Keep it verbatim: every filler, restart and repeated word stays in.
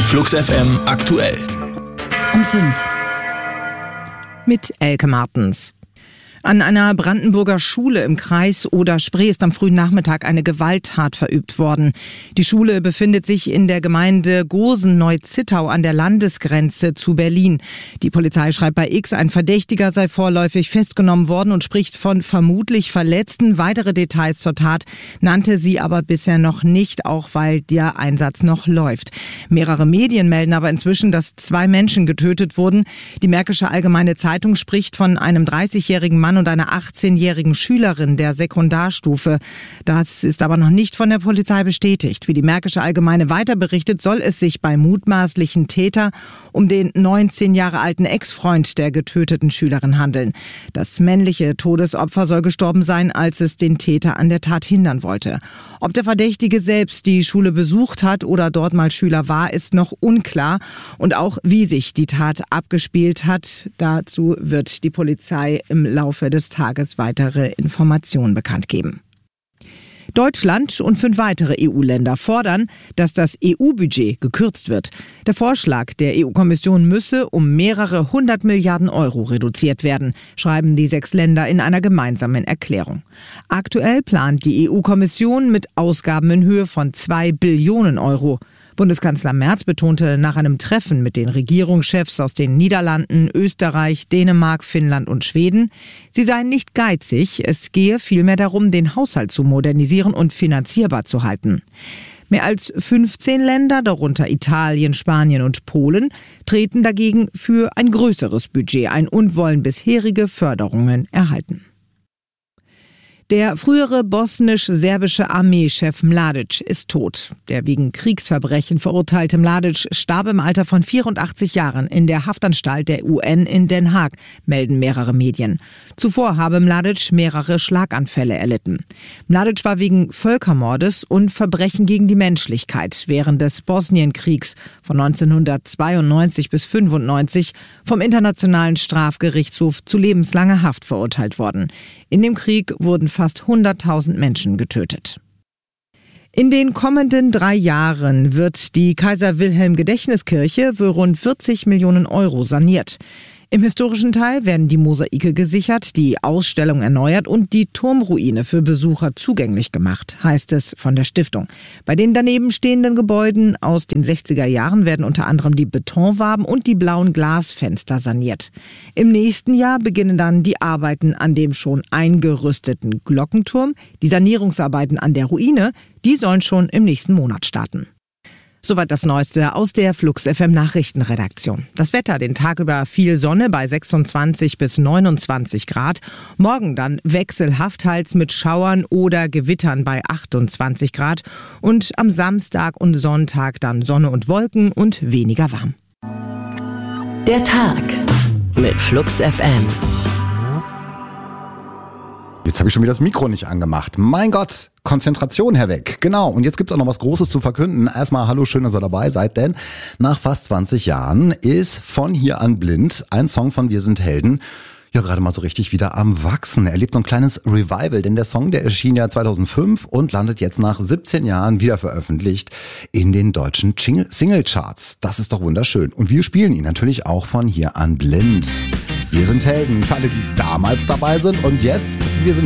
Flux F M aktuell. Um fünf. Mit Elke Martens. An einer Brandenburger Schule im Kreis Oder-Spree ist am frühen Nachmittag eine Gewalttat verübt worden. Die Schule befindet sich in der Gemeinde Gosen-Neu-Zittau an der Landesgrenze zu Berlin. Die Polizei schreibt bei X, ein Verdächtiger sei vorläufig festgenommen worden und spricht von vermutlich Verletzten. Weitere Details zur Tat nannte sie aber bisher noch nicht, auch weil der Einsatz noch läuft. Mehrere Medien melden aber inzwischen, dass zwei Menschen getötet wurden. Die Märkische Allgemeine Zeitung spricht von einem dreißigjährigen Mann und einer achtzehnjährigen Schülerin der Sekundarstufe. Das ist aber noch nicht von der Polizei bestätigt. Wie die Märkische Allgemeine weiter berichtet, soll es sich beim mutmaßlichen Täter um den neunzehn Jahre alten Ex-Freund der getöteten Schülerin handeln. Das männliche Todesopfer soll gestorben sein, als es den Täter an der Tat hindern wollte. Ob der Verdächtige selbst die Schule besucht hat oder dort mal Schüler war, ist noch unklar. Und auch wie sich die Tat abgespielt hat, dazu wird die Polizei im Laufe des Tages weitere Informationen bekannt geben. Deutschland und fünf weitere E U-Länder fordern, dass das E U-Budget gekürzt wird. Der Vorschlag der E U-Kommission müsse um mehrere hundert Milliarden Euro reduziert werden, schreiben die sechs Länder in einer gemeinsamen Erklärung. Aktuell plant die E U-Kommission mit Ausgaben in Höhe von zwei Billionen Euro. Bundeskanzler Merz betonte nach einem Treffen mit den Regierungschefs aus den Niederlanden, Österreich, Dänemark, Finnland und Schweden, sie seien nicht geizig, es gehe vielmehr darum, den Haushalt zu modernisieren und finanzierbar zu halten. Mehr als fünfzehn Länder, darunter Italien, Spanien und Polen, treten dagegen für ein größeres Budget ein und wollen bisherige Förderungen erhalten. Der frühere bosnisch-serbische Armeechef Mladic ist tot. Der wegen Kriegsverbrechen verurteilte Mladic starb im Alter von vierundachtzig Jahren in der Haftanstalt der U N in Den Haag, melden mehrere Medien. Zuvor habe Mladic mehrere Schlaganfälle erlitten. Mladic war wegen Völkermordes und Verbrechen gegen die Menschlichkeit während des Bosnienkriegs von neunzehnhundertzweiundneunzig bis fünfundneunzig vom Internationalen Strafgerichtshof zu lebenslanger Haft verurteilt worden. In dem Krieg wurden fast hunderttausend Menschen getötet. In den kommenden drei Jahren wird die Kaiser-Wilhelm-Gedächtniskirche für rund vierzig Millionen Euro saniert. Im historischen Teil werden die Mosaike gesichert, die Ausstellung erneuert und die Turmruine für Besucher zugänglich gemacht, heißt es von der Stiftung. Bei den daneben stehenden Gebäuden aus den sechziger Jahren werden unter anderem die Betonwaben und die blauen Glasfenster saniert. Im nächsten Jahr beginnen dann die Arbeiten an dem schon eingerüsteten Glockenturm. Die Sanierungsarbeiten an der Ruine, die sollen schon im nächsten Monat starten. Soweit das Neueste aus der Flux F M Nachrichtenredaktion. Das Wetter, den Tag über viel Sonne bei sechsundzwanzig bis neunundzwanzig Grad. Morgen dann wechselhaft, teils mit Schauern oder Gewittern bei achtundzwanzig Grad. Und am Samstag und Sonntag dann Sonne und Wolken und weniger warm. Der Tag mit Flux F M. Jetzt habe ich schon wieder das Mikro nicht angemacht. Mein Gott, Konzentration herweg. Genau, und jetzt gibt's auch noch was Großes zu verkünden. Erstmal hallo, schön, dass ihr dabei seid, denn nach fast zwanzig Jahren ist von hier an blind ein Song von Wir sind Helden ja gerade mal so richtig wieder am Wachsen. Er erlebt so ein kleines Revival, denn der Song, der erschien ja zweitausendfünf und landet jetzt nach siebzehn Jahren wieder veröffentlicht in den deutschen Singlecharts. Das ist doch wunderschön. Und wir spielen ihn natürlich auch von hier an blind. Wir sind Helden für alle, die damals dabei sind und jetzt, wir sind